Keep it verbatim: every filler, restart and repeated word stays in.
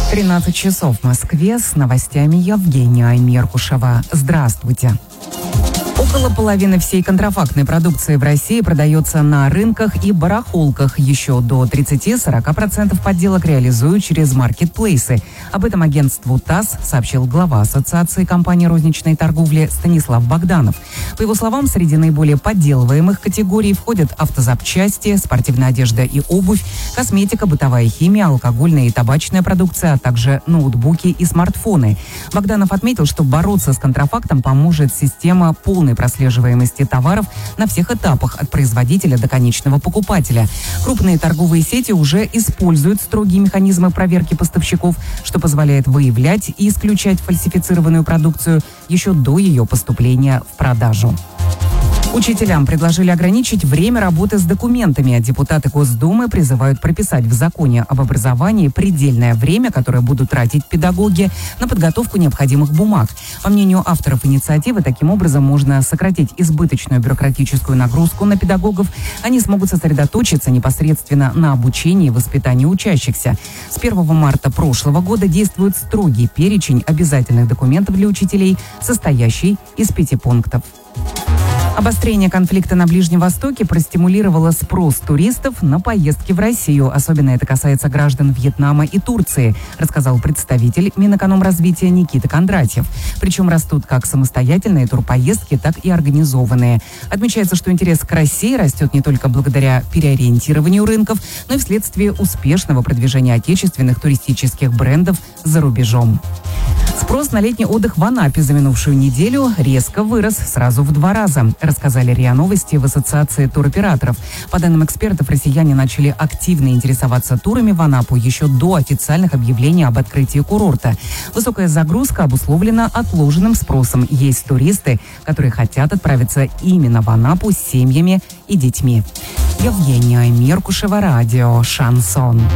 тринадцать часов в Москве. С новостями Евгения Меркушева. Здравствуйте. Около половины всей контрафактной продукции в России продается на рынках и барахолках. Еще до тридцати-сорока процентов подделок реализуют через маркетплейсы. Об этом агентству ТАСС сообщил глава Ассоциации компаний розничной торговли Станислав Богданов. По его словам, среди наиболее подделываемых категорий входят автозапчасти, спортивная одежда и обувь, косметика, бытовая химия, алкогольная и табачная продукция, а также ноутбуки и смартфоны. Богданов отметил, что бороться с контрафактом поможет система полной прослеживаемости товаров на всех этапах от производителя до конечного покупателя. Крупные торговые сети уже используют строгие механизмы проверки поставщиков, что позволяет выявлять и исключать фальсифицированную продукцию еще до ее поступления в продажу. Учителям предложили ограничить время работы с документами, а депутаты Госдумы призывают прописать в законе об образовании предельное время, которое будут тратить педагоги на подготовку необходимых бумаг. По мнению авторов инициативы, таким образом можно сократить избыточную бюрократическую нагрузку на педагогов. Они смогут сосредоточиться непосредственно на обучении и воспитании учащихся. С первого марта прошлого года действует строгий перечень обязательных документов для учителей, состоящий из пяти пунктов. Обострение конфликта на Ближнем Востоке простимулировало спрос туристов на поездки в Россию. Особенно это касается граждан Вьетнама и Турции, рассказал представитель Минэкономразвития Никита Кондратьев. Причем растут как самостоятельные турпоездки, так и организованные. Отмечается, что интерес к России растет не только благодаря переориентированию рынков, но и вследствие успешного продвижения отечественных туристических брендов за рубежом. Спрос на летний отдых в Анапе за минувшую неделю резко вырос сразу в два раза, рассказали РИА Новости в Ассоциации туроператоров. По данным экспертов, россияне начали активно интересоваться турами в Анапу еще до официальных объявлений об открытии курорта. Высокая загрузка обусловлена отложенным спросом. Есть туристы, которые хотят отправиться именно в Анапу с семьями и детьми. Евгения Меркушева, радио «Шансон».